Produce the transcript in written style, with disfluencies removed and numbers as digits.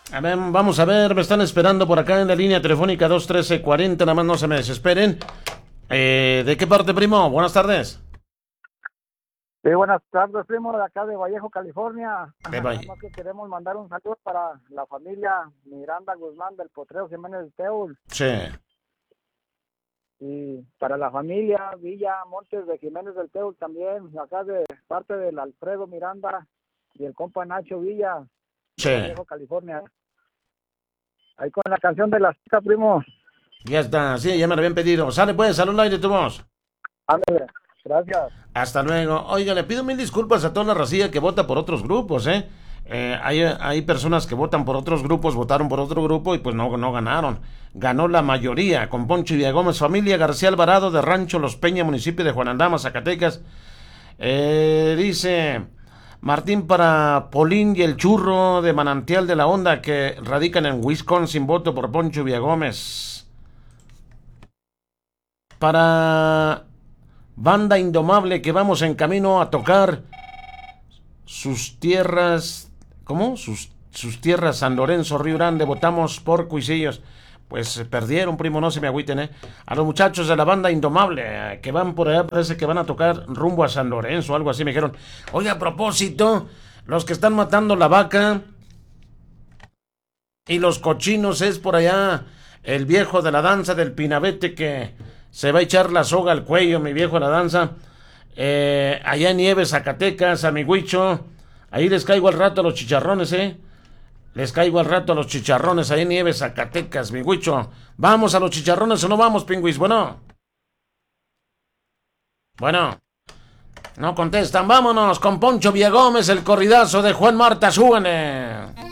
A ver, vamos a ver, me están esperando por acá en la línea telefónica 213-40, nada más no se me desesperen. ¿De qué parte, primo? Buenas tardes. Sí, buenas tardes, primo, de acá de Vallejo, California. De Nada Valle. más que queremos mandar un saludo para la familia Miranda Guzmán del Potrero Jiménez de Teul Sí, y para la familia Villa Montes de Jiménez del Teul también, acá de parte del Alfredo Miranda y el compa Nacho Villa de sí. Vallejo, California. Ahí con la canción de la cita, primo. Ya está, sí, ya me lo habían pedido. Sale pues, salud al aire tu voz. Ándale, gracias. Hasta luego. Oiga, le pido mil disculpas a toda la racilla que vota por otros grupos, ¿eh? Hay personas que votan por otros grupos, votaron por otro grupo y pues no ganaron. Ganó la mayoría con Poncho y Gómez, familia García Alvarado de Rancho Los Peña, municipio de Juan Aldama, Zacatecas. Dice Martín para Polín y el Churro de Manantial de la Onda que radican en Wisconsin, voto por Poncho Villagómez. Para Banda Indomable que vamos en camino a tocar sus tierras, ¿cómo? Sus tierras, San Lorenzo, Río Grande, votamos por Cuisillos. Pues perdieron, primo, no se me agüiten, ¿eh? A los muchachos de la Banda Indomable, que van por allá, parece que van a tocar rumbo a San Lorenzo, algo así, me dijeron. Oiga, a propósito, los que están matando la vaca y los cochinos es por allá el viejo de la danza del Pinabete que se va a echar la soga al cuello, mi viejo de la danza. Allá en Nieves, Zacatecas, a mi Huicho. Ahí les caigo al rato a los chicharrones, ¿eh? Les caigo al rato a los chicharrones, ahí en Nieves, Zacatecas, mi Huicho. ¿Vamos a los chicharrones o no vamos, pingüis? Bueno, no contestan. Vámonos con Poncho Villagómez, el corridazo de Juan Marta, súbane.